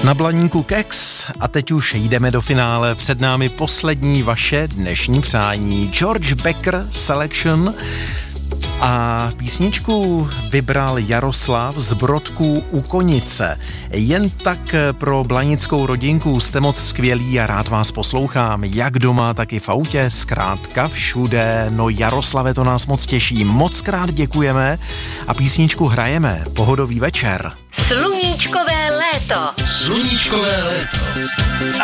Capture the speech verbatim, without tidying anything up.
Na Blaníku Keks a teď už jdeme do finále. Před námi poslední vaše dnešní přání. George Becker Selection a písničku vybral Jaroslav z Brodků u Konice. Jen tak pro blanickou rodinku jste moc skvělí a rád vás poslouchám. Jak doma, tak i v autě, zkrátka všude. No Jaroslave, to nás moc těší. Moc krát děkujeme a písničku hrajeme. Pohodový večer. Sluníčkové léto. Sluníčkové léto.